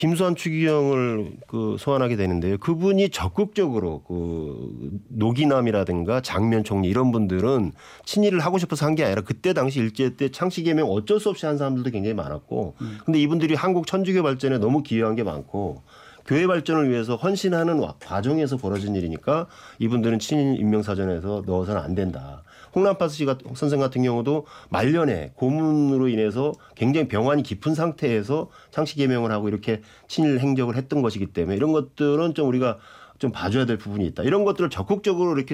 김수환 추기경을 소환하게 되는데요. 그분이 적극적으로 노기남이라든가 장면 총리 이런 분들은 친일을 하고 싶어서 한 게 아니라 그때 당시 일제 때 창씨개명 어쩔 수 없이 한 사람들도 굉장히 많았고 근데 이분들이 한국 천주교 발전에 너무 기여한 게 많고 교회 발전을 위해서 헌신하는 과정에서 벌어진 일이니까 이분들은 친일 인명사전에서 넣어서는 안 된다. 홍남파스 선생 같은 경우도 말년에 고문으로 인해서 굉장히 병환이 깊은 상태에서 창씨개명을 하고 이렇게 친일 행적을 했던 것이기 때문에 이런 것들은 좀 우리가 좀 봐줘야 될 부분이 있다. 이런 것들을 적극적으로 이렇게